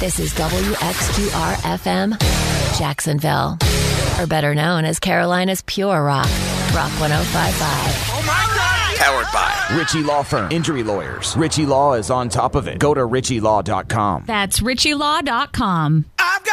This is WXQR-FM, Jacksonville. Or better known as Carolina's Pure Rock, Rock 105.5. Oh my God! Powered by Ritchie Law Firm. Injury lawyers. Ritchie Law is on top of it. Go to RitchieLaw.com. That's RitchieLaw.com.